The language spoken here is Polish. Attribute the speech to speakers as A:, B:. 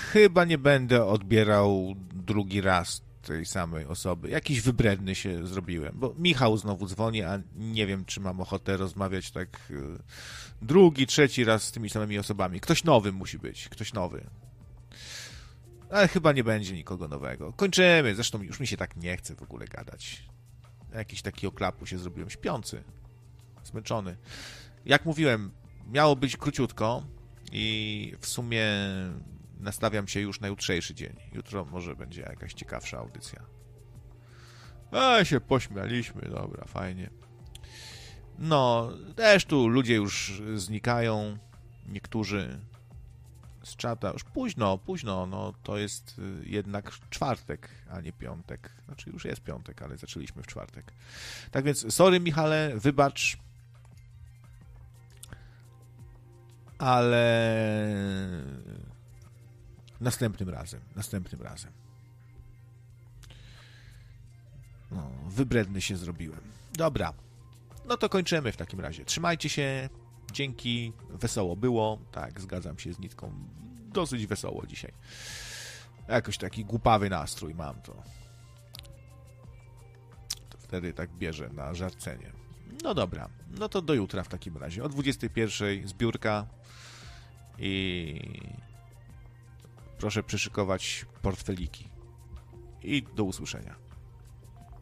A: Chyba nie będę odbierał drugi raz tej samej osoby. Jakiś wybredny się zrobiłem, bo Michał znowu dzwoni, a nie wiem, czy mam ochotę rozmawiać tak drugi, trzeci raz z tymi samymi osobami. Ktoś nowy musi być, ktoś nowy. Ale chyba nie będzie nikogo nowego. Kończymy, zresztą już mi się tak nie chce w ogóle gadać. Jakiś taki oklapu się zrobiłem, śpiący, zmęczony. Jak mówiłem, miało być króciutko i w sumie nastawiam się już na jutrzejszy dzień. Jutro może będzie jakaś ciekawsza audycja. Się pośmialiśmy, dobra, fajnie. No, też tu ludzie już znikają, niektórzy z czata, już późno, no to jest jednak czwartek, a nie piątek. Znaczy już jest piątek, ale zaczęliśmy w czwartek. Tak więc, sorry Michale, wybacz, ale następnym razem. No, wybredny się zrobiłem. Dobra, no to kończymy w takim razie. Trzymajcie się, dzięki, wesoło było. Tak, zgadzam się z Nitką. Dosyć wesoło dzisiaj. Jakoś taki głupawy nastrój mam, to wtedy tak bierze na żarcenie. No dobra, no to do jutra w takim razie. O 21:00 zbiórka i proszę przyszykować portfeliki. I do usłyszenia.